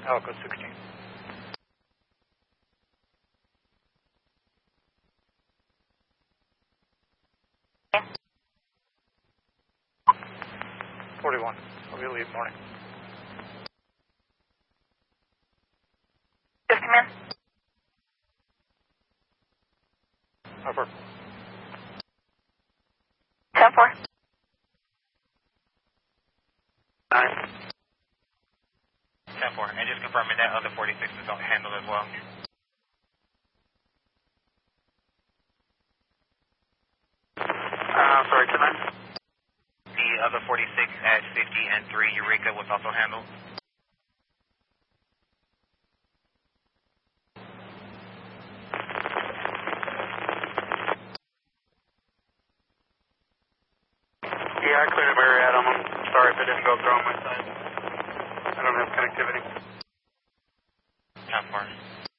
Alco 16. Yeah. 41. I'll be leave morning. Just come in. Over. 10-4. 9. 10-4. And just confirming that other 46 is handled as well. Sorry, 10-9. The other 46 at 50 and 3 Eureka was also handled. Yeah, I cleared a barrier out on them. Sorry if it didn't go through on my side. I don't have connectivity. 10-4.